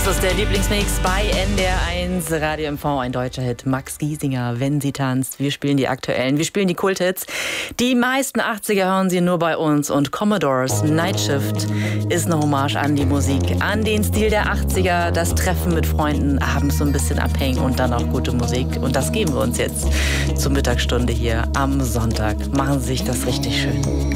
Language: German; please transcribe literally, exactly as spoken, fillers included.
Das ist der Lieblingsmix bei N D R eins Radio M V, ein deutscher Hit. Max Giesinger, Wenn sie tanzt. Wir spielen die aktuellen, wir spielen die Kulthits. Die meisten achtziger hören Sie nur bei uns. Und Commodores Night Shift ist eine Hommage an die Musik, an den Stil der achtziger, das Treffen mit Freunden, abends so ein bisschen abhängen und dann auch gute Musik. Und das geben wir uns jetzt zur Mittagsstunde hier am Sonntag. Machen Sie sich das richtig schön.